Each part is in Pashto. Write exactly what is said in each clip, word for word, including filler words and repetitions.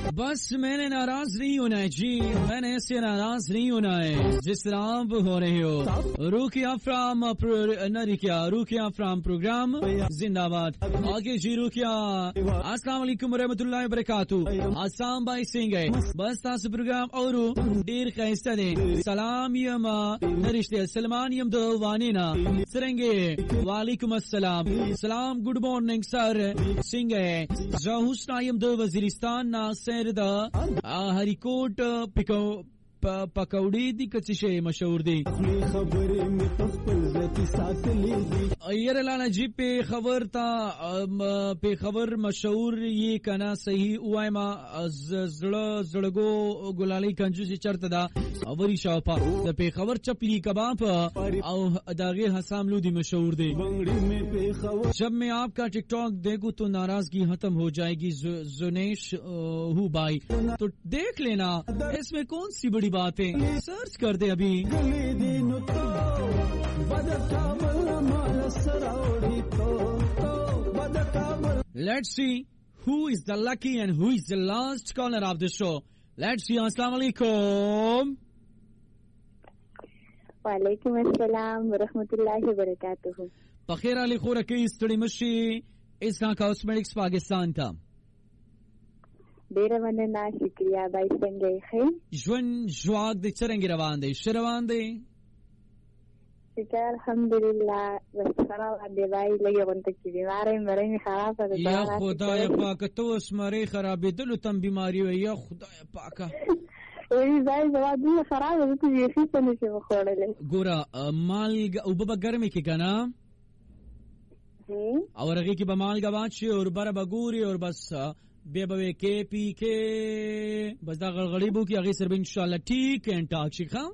बस मैंने नाराज नहीं होना है जी, मैंने ऐसे नाराज नहीं होना है जिस तरह आप हो रहे हो। रुकिया फ्राम न रुकिया रुकिया फ्राम प्रोग्राम जिंदाबाद। आगे जी रुकिया अस्सलाम वालेकुम रहमतुल्लाहि व बरकातहू। आसाम भाई सिंह है बस तास प्रोग्राम और देर खैस्ता दे सलाम यम नरिश्ते सलमान यम दो वानीना सरेंगे। वालेकुम अस्सलाम सलाम गुड मॉर्निंग सर सिंह है जहुस्ना यम दो वजीरिस्तान ना सैर दा हरिकोट पिको पकौड़ी दी कचिशे मशहूर दी यार लाना जी पे खबर था पे खबर मशहूर ये कना सही उआमा जड़ जड़गो गुलाली कंजूसी चरतदा अवरी शापा द पे खबर चपली कबाब और दागे हसाम लूदी मशहूर दे। जब मैं आपका टिकटॉक देखूं तो नाराजगी खत्म हो जाएगी जुनेश हूँ भाई, तो देख लेना इसमें कौन सी बड़ी बातें सर्च कर दे अभी। Let's see who is the lucky and who is the last corner of the show. Let's see. अस्सलाम वालेकुम। वालेकुम अस्सलाम व रहमतुल्लाहि व बरकातहू। बखैर अली खोर के स्टडी मशी इसका कॉस्मेटिक्स पाकिस्तान था ډیره مننه شکریہ بای څنګه یې ژوند ژواک د څرنګه روان دی ش روان دی شکر الحمدلله بس خراب دی بای لګي غونته کې بیماری مری خراب ده یا خدای پاک ته اوس مری خرابېدل تم بیماری وي یا خدای پاک وای بای زما دې خراب ده ته یې څه نشي وخوړل ګورا مالګ او بابا ګرمي کې کنه اور هغه کې به مالګه واچي اور بر بګوري اور بس بے بے کے پی کے بس دا غړغړی کی هغه سره ان شاء الله ٹھیک اینڈ ٹاک شي خام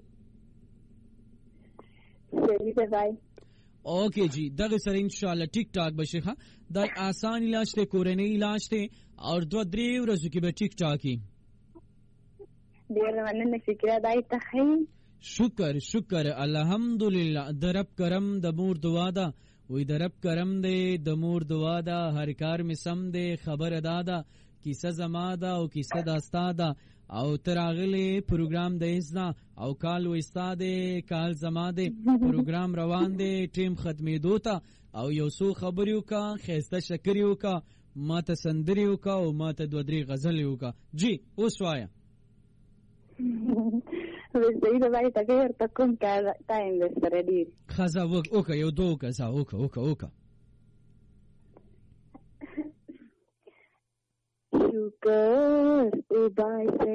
صحیح ده بھائی اوکے جی دغه سره ان شاء الله ٹھیک ټاک بشي خام دا آسان علاج ته کورنۍ علاج ته اور دو درې ورځې کې به ټیک ټاکي ډیر مننه شکریہ دای ته شکر شکر الحمدلله درب کرم د مور دعا ده وی درب کرم دے دمور دعا دا ہر کار میں سم دے خبر ادا دا کیسا زما دا او کیسا داستا دا او تراغلے پروگرام دے ازنا او کال وستا دے کال زما دے پروگرام روان دے ټیم ختمی دوتا او یو سو خبریو کا خیستا شکریو کا ما ته سندریو کا او ما ته دو درې غزلیو کا جی اوس وایا وزید بای تغیر تکون کا ټایم وستر دی خزا وک اوکا یو دو کا زا اوکا اوکا اوکا شکر او بای